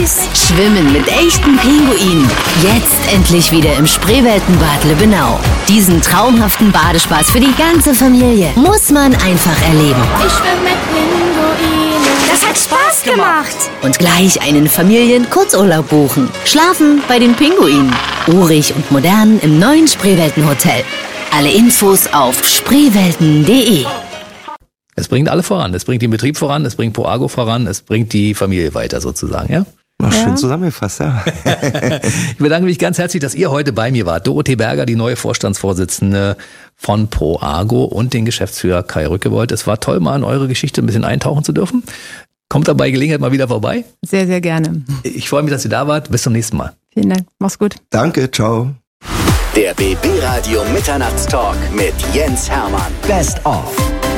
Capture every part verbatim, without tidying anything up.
süß. Schwimmen mit echten Pinguinen. Jetzt endlich wieder im Spreeweltenbad Lübbenau. Diesen traumhaften Badespaß für die ganze Familie muss man einfach erleben. Ich schwimme mit Pinguinen. Das hat Spaß gemacht. Und gleich einen Familien-Kurzurlaub buchen. Schlafen bei den Pinguinen. Urig und modern im neuen Spreeweltenhotel. Alle Infos auf spreewelten punkt de. Es bringt alle voran. Es bringt den Betrieb voran, es bringt Poago voran, es bringt die Familie weiter sozusagen, ja? Ach, schön Ja. zusammengefasst, ja. Ich bedanke mich ganz herzlich, dass ihr heute bei mir wart. Dorothee Berger, die neue Vorstandsvorsitzende von Poago und den Geschäftsführer Kai Rückewold. Es war toll, mal in eure Geschichte ein bisschen eintauchen zu dürfen. Kommt dabei Gelegenheit mal wieder vorbei. Sehr, sehr gerne. Ich freue mich, dass ihr da wart. Bis zum nächsten Mal. Vielen Dank. Mach's gut. Danke, ciao. Der B B Radio Mitternachtstalk mit Jens Hermann. Best of.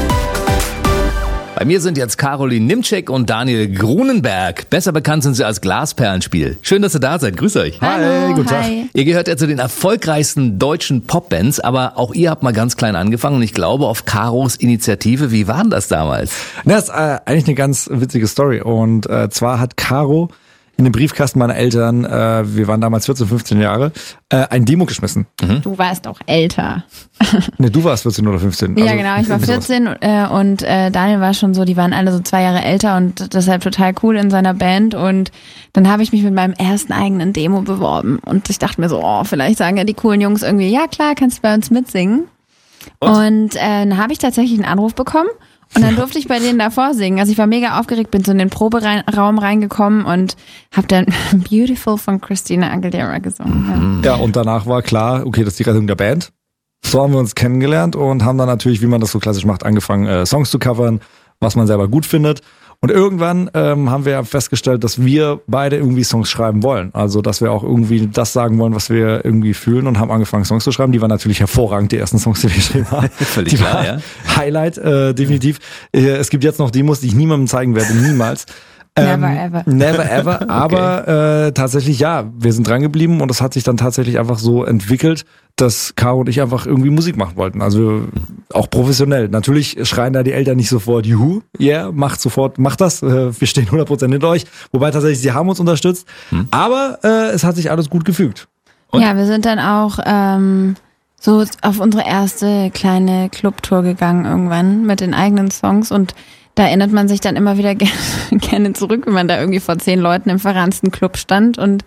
Bei mir sind jetzt Caroline Nimczek und Daniel Grunenberg. Besser bekannt sind sie als Glasperlenspiel. Schön, dass ihr da seid. Grüß euch. Hallo, guten Tag. hi. Ihr gehört ja zu den erfolgreichsten deutschen Popbands, aber auch ihr habt mal ganz klein angefangen und ich glaube auf Caros Initiative. Wie war denn das damals? Das ist äh, eigentlich eine ganz witzige Story. Und äh, zwar hat Caro in den Briefkasten meiner Eltern, äh, wir waren damals vierzehn, fünfzehn Jahre, äh, ein Demo geschmissen. Du warst auch älter. Ne, du warst vierzehn oder fünfzehn. Ja, Also, genau. Ich war irgendwie sowas. vierzehn äh, und äh, Daniel war schon so, die waren alle so zwei Jahre älter und deshalb total cool in seiner Band. Und dann habe ich mich mit meinem ersten eigenen Demo beworben. Und ich dachte mir so, oh, vielleicht sagen ja die coolen Jungs irgendwie, ja klar, kannst du bei uns mitsingen. Und, und äh, dann habe ich tatsächlich einen Anruf bekommen. Und dann durfte ich bei denen davor singen. Also ich war mega aufgeregt, bin so in den Proberaum reingekommen und habe dann Beautiful von Christina Aguilera gesungen. Ja. Ja, und danach war klar, okay, das ist die Rettung der Band. So haben wir uns kennengelernt und haben dann natürlich, wie man das so klassisch macht, angefangen, äh, Songs zu covern, was man selber gut findet. Und irgendwann ähm, haben wir ja festgestellt, dass wir beide irgendwie Songs schreiben wollen. Also, dass wir auch irgendwie das sagen wollen, was wir irgendwie fühlen und haben angefangen, Songs zu schreiben. Die waren natürlich hervorragend, die ersten Songs, die wir geschrieben haben. Völlig die klar, waren ja. Highlight, äh, definitiv. Äh, es gibt jetzt noch Demos, die ich niemandem zeigen werde, niemals. Never ever. Never ever, aber äh, tatsächlich ja, wir sind dran geblieben und es hat sich dann tatsächlich einfach so entwickelt, dass Caro und ich einfach irgendwie Musik machen wollten, also auch professionell. Natürlich schreien da die Eltern nicht sofort, juhu, yeah, macht sofort, macht das, äh, wir stehen hundert Prozent hinter euch, wobei tatsächlich sie haben uns unterstützt, hm. aber äh, es hat sich alles gut gefügt. Und? Ja, wir sind dann auch ähm, so auf unsere erste kleine Clubtour gegangen irgendwann mit den eigenen Songs und da erinnert man sich dann immer wieder gerne, gerne zurück, wenn man da irgendwie vor zehn Leuten im verransten Club stand und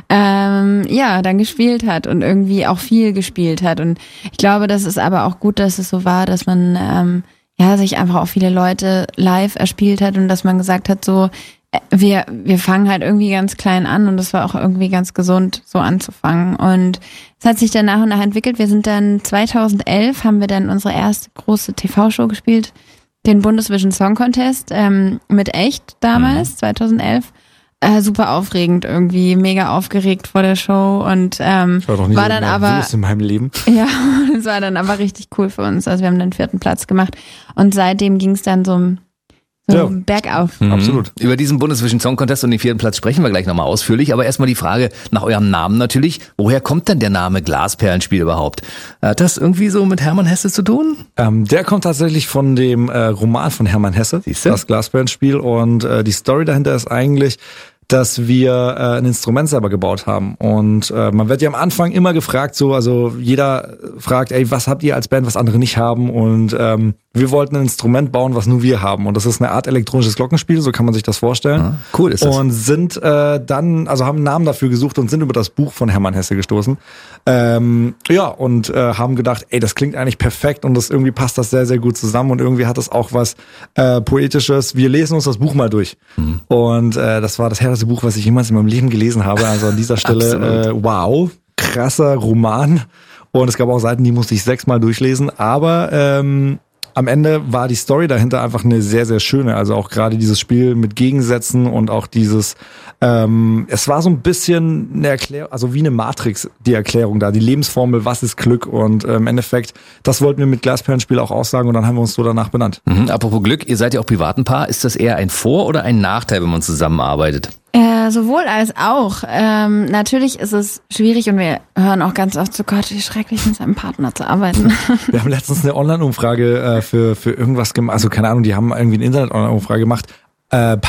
ähm, ja, dann gespielt hat und irgendwie auch viel gespielt hat. Und ich glaube, das ist aber auch gut, dass es so war, dass man ähm, ja sich einfach auch viele Leute live erspielt hat und dass man gesagt hat, so äh, wir wir fangen halt irgendwie ganz klein an und das war auch irgendwie ganz gesund, so anzufangen. Und es hat sich dann nach und nach entwickelt. Wir sind dann zweitausendelf, haben wir dann unsere erste große T V-Show gespielt, den Bundesvision Song Contest ähm, mit Echt damals, mhm. zweitausendelf. Äh, super aufregend irgendwie, mega aufgeregt vor der Show und ähm, Ich war doch nie war so dann aber nervös in meinem Leben. ja, es war dann aber richtig cool für uns. Also wir haben den vierten Platz gemacht und seitdem ging es dann so, so Ja. bergauf. Mhm. Absolut. Über diesen Bundesvision Song Contest und den vierten Platz sprechen wir gleich nochmal ausführlich. Aber erstmal die Frage nach eurem Namen natürlich. Woher kommt denn der Name Glasperlenspiel überhaupt? Hat das irgendwie so mit Hermann Hesse zu tun? Ähm, der kommt tatsächlich von dem äh, Roman von Hermann Hesse, Siehste? das Glasperlenspiel. Und äh, die Story dahinter ist eigentlich, dass wir äh, ein Instrument selber gebaut haben. Und äh, man wird ja am Anfang immer gefragt, so, also jeder fragt, ey, was habt ihr als Band, was andere nicht haben? Und ähm, wir wollten ein Instrument bauen, was nur wir haben. Und das ist eine Art elektronisches Glockenspiel, so kann man sich das vorstellen. Ah, cool ist das. Und sind äh, dann, also haben einen Namen dafür gesucht und sind über das Buch von Hermann Hesse gestoßen. Ähm, ja, und äh, haben gedacht, ey, das klingt eigentlich perfekt und das irgendwie passt das sehr, sehr gut zusammen und irgendwie hat das auch was äh, Poetisches. Wir lesen uns das Buch mal durch. Mhm. Und äh, das war das härteste Buch, was ich jemals in meinem Leben gelesen habe. Also an dieser Stelle, äh, wow, krasser Roman. Und es gab auch Seiten, die musste ich sechsmal durchlesen. Aber ähm, am Ende war die Story dahinter einfach eine sehr, sehr schöne. Also auch gerade dieses Spiel mit Gegensätzen und auch dieses, ähm, es war so ein bisschen eine Erklärung, also wie eine Matrix, die Erklärung da, die Lebensformel, was ist Glück und äh, im Endeffekt, das wollten wir mit Glasperlenspiel auch aussagen und dann haben wir uns so danach benannt. Mhm. Apropos Glück, ihr seid ja auch privat ein Paar. Ist das eher ein Vor- oder ein Nachteil, wenn man zusammenarbeitet? Äh, sowohl als auch. Ähm, natürlich ist es schwierig und wir hören auch ganz oft so, Gott, wie schrecklich mit seinem Partner zu arbeiten. Wir haben letztens eine Online-Umfrage äh, für für irgendwas gemacht, also keine Ahnung, die haben irgendwie eine Internet-Online-Umfrage gemacht. Äh,